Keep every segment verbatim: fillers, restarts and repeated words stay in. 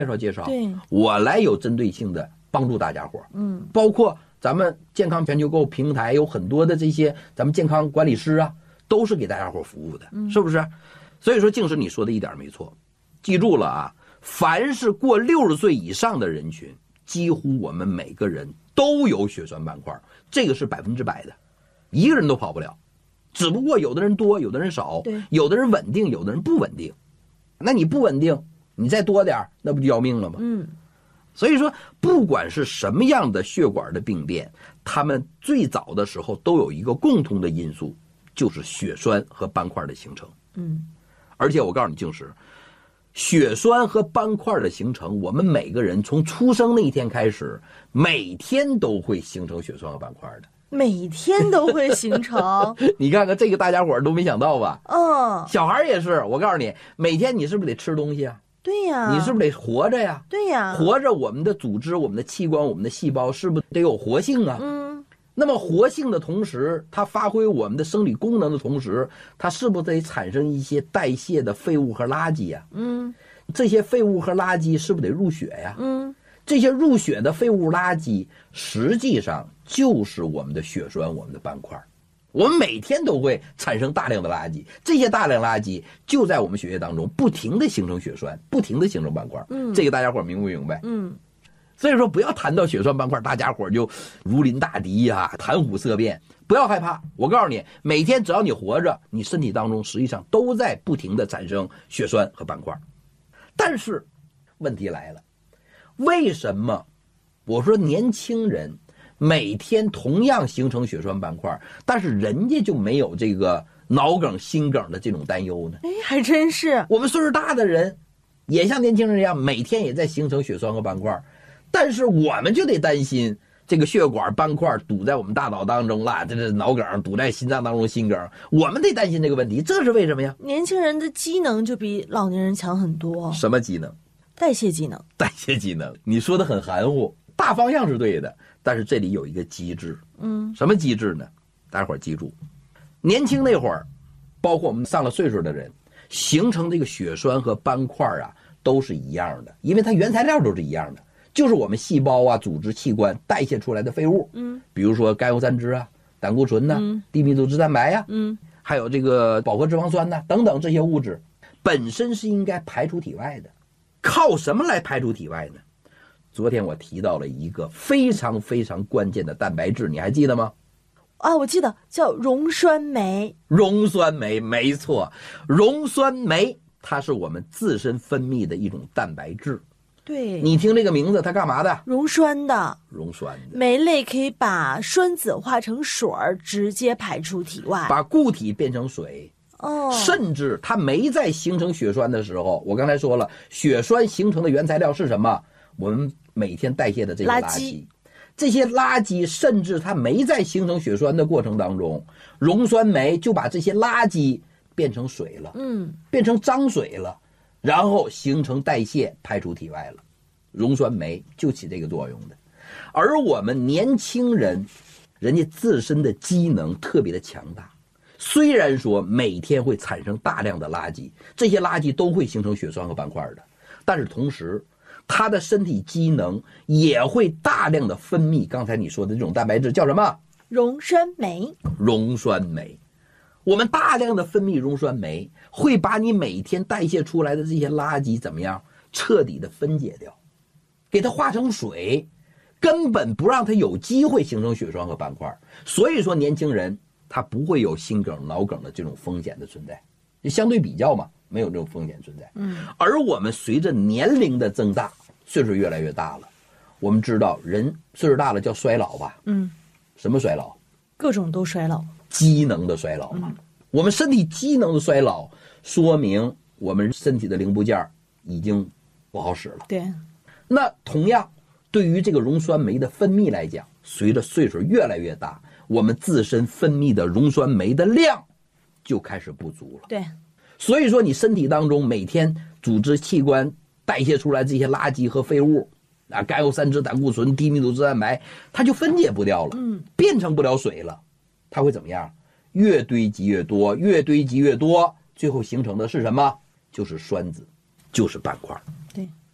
介绍介绍， 对， 我来有针对性的帮助大家伙。嗯，包括咱们健康全球购平台有很多的这些咱们健康管理师啊，都是给大家伙服务的，嗯、是不是？所以说，静师你说的一点没错，记住了啊，凡是过六十岁以上的人群，几乎我们每个人都有血栓斑块，这个是百分之百的，一个人都跑不了。只不过有的人多，有的人少，有的人稳定，有的人不稳定。那你不稳定，你再多点那不就要命了吗？ 嗯。 所以说，不管是什么样的血管的病变，他们最早的时候都有一个共同的因素，就是血栓和斑块的形成。 嗯。 而且我告诉你，静时，血栓和斑块的形成，我们每个人从出生那一天开始，每天都会形成血栓和斑块的。 每天都会形成。 你看看这个，大家伙都没想到吧？ 嗯， 小孩也是。我告诉你，每天你是不是得吃东西啊？ 对呀。 你是不是得活着呀？ 对呀。 活着，我们的组织、我们的器官、我们的细胞是不是得有活性啊？ 嗯。 那么活性的同时，它发挥我们的生理功能的同时，它是不是得产生一些代谢的废物和垃圾呀？ 嗯。 这些废物和垃圾是不是得入血呀？ 嗯。 这些入血的废物垃圾，实际上就是我们的血栓、我们的斑块。我们每天都会产生大量的垃圾，这些大量垃圾就在我们血液当中不停地形成血栓，不停地形成斑块。嗯，这个大家伙明不明白？ 嗯， 所以说不要谈到血栓斑块，大家伙就如临大敌呀、啊，谈虎色变。不要害怕，我告诉你，每天只要你活着，你身体当中实际上都在不停地产生血栓和斑块。但是问题来了，为什么我说年轻人每天同样形成血栓斑块，但是人家就没有这个脑梗、心梗的这种担忧呢？ 哎，还真是。 我们岁数大的人也像年轻人一样，每天也在形成血栓和斑块，但是我们就得担心这个血管斑块堵在我们大脑当中了，这是脑梗堵在心脏当中，心梗，我们得担心这个问题，这是为什么呀？ 年轻人的机能就比老年人强很多。 什么机能？ 代谢机能。 代谢机能，你说的很含糊，大方向是对的，但是这里有一个机制。 嗯， 什么机制呢？大家伙记住，年轻那会儿，包括我们上了岁数的人，形成这个血栓和斑块啊，都是一样的，因为它原材料都是一样的，就是我们细胞啊、组织器官代谢出来的废物。 嗯， 比如说甘油三酯啊、胆固醇呐、啊、嗯、低密度脂蛋白呀、啊， 嗯， 还有这个饱和脂肪酸呐、啊、等等这些物质，本身是应该排出体外的。靠什么来排出体外呢？昨天我提到了一个非常非常关键的蛋白质，你还记得吗？ 啊，我记得叫溶酸酶。 溶酸酶，没错，溶酸酶它是我们自身分泌的一种蛋白质。 对， 你听这个名字，它干嘛的？ 溶酸的。 溶酸的。 酶类可以把酸子化成水儿，直接排出体外， 把固体变成水。 哦， 甚至它没在形成血栓的时候，我刚才说了，血栓形成的原材料是什么？我们每天代谢的这些垃圾，垃圾这些垃圾甚至它没在形成血栓的过程当中，溶酸酶就把这些垃圾变成水了， 嗯， 变成脏水了，然后形成代谢排出体外了。溶酸酶就起这个作用的。而我们年轻人，人家自身的机能特别的强大。虽然说每天会产生大量的垃圾，这些垃圾都会形成血栓和斑块的，但是同时他的身体机能也会大量的分泌刚才你说的这种蛋白质，叫什么？ 溶酸酶。 溶酸酶。我们大量的分泌溶酸酶，会把你每天代谢出来的这些垃圾怎么样彻底的分解掉，给它化成水，根本不让它有机会形成血栓和斑块。所以说年轻人它不会有心梗、脑梗的这种风险的存在，相对比较嘛，没有这种风险存在。 嗯， 而我们随着年龄的增大，岁数越来越大了，我们知道人岁数大了叫衰老吧？ 嗯， 什么衰老？ 各种都衰老， 机能的衰老嘛。嗯，我们身体机能的衰老，说明我们身体的零部件已经不好使了。 对， 那同样，对于这个溶酸酶的分泌来讲，随着岁数越来越大，我们自身分泌的溶酸酶的量就开始不足了。 对， 所以说你身体当中每天组织器官代谢出来这些垃圾和废物啊，甘油三酯、胆固醇、低密度脂蛋白，它就分解不掉了， 嗯， 变成不了水了，它会怎么样？越堆积越多，越堆积越多，最后形成的是什么？就是栓子，就是斑块。 对，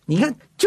你看就。